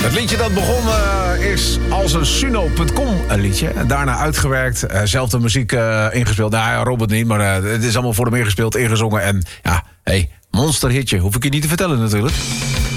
Het liedje dat begon is als een Suno.com liedje. Daarna uitgewerkt, zelf de muziek ingespeeld. Nou ja, Robert niet, maar het is allemaal voor hem ingespeeld, ingezongen. En ja, monsterhitje, hoef ik je niet te vertellen natuurlijk.